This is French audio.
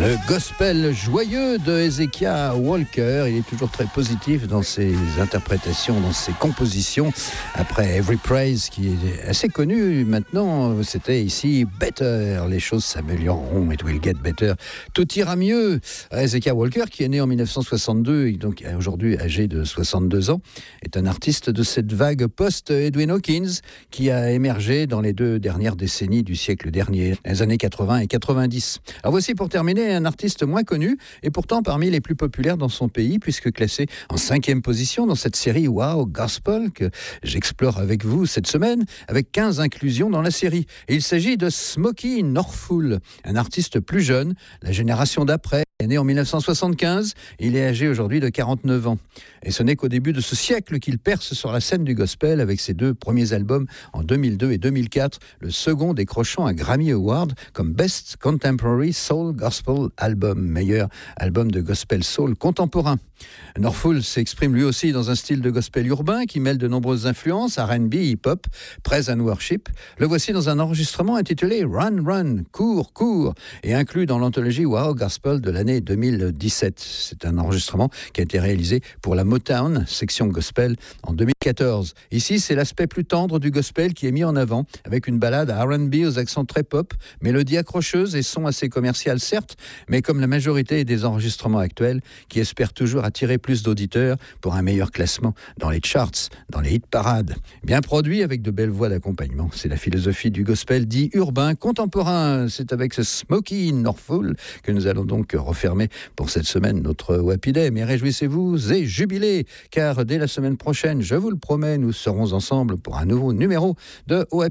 Le gospel joyeux de Hezekiah Walker, il est toujours très positif dans ses interprétations, dans ses compositions. Après Every Praise, qui est assez connu maintenant, c'était ici Better. Les choses s'amélioreront, it will get better. Tout ira mieux. Hezekiah Walker, qui est né en 1962 et donc aujourd'hui âgé de 62 ans, est un artiste de cette vague post-Edwin Hawkins qui a émergé dans les 2 dernières décennies du siècle dernier, les années 80 et 90. Alors voici pour terminer un artiste moins connu et pourtant parmi les plus populaires dans son pays, puisque classé en 5e position dans cette série Wow Gospel que j'explore avec vous cette semaine, avec 15 inclusions dans la série. Et il s'agit de Smokie Norful, un artiste plus jeune, la génération d'après, né en 1975, il est âgé aujourd'hui de 49 ans. Et ce n'est qu'au début de ce siècle qu'il perce sur la scène du gospel avec ses 2 premiers albums en 2002 et 2004, le second décrochant un Grammy Award comme Best Contemporary Soul Gospel Album, meilleur album de gospel soul contemporain. Norful s'exprime lui aussi dans un style de gospel urbain qui mêle de nombreuses influences, R&B, hip-hop, praise and worship. Le voici dans un enregistrement intitulé Run, Run, Cours, Cours, et inclus dans l'anthologie Wow Gospel de l'année 2017. C'est un enregistrement qui a été réalisé pour la Motown, section gospel, en 2014. Ici, c'est l'aspect plus tendre du gospel qui est mis en avant, avec une ballade R&B aux accents très pop, mélodie accrocheuse et son assez commercial certes, mais comme la majorité des enregistrements actuels, qui espèrent toujours attirer plus d'auditeurs pour un meilleur classement dans les charts, dans les hit parades. Bien produit avec de belles voix d'accompagnement. C'est la philosophie du gospel dit urbain, contemporain. C'est avec ce Smokie Norful que nous allons donc refermer pour cette semaine notre Happy Day. Mais réjouissez-vous et jubilez, car dès la semaine prochaine, je vous le promets, nous serons ensemble pour un nouveau numéro de Happy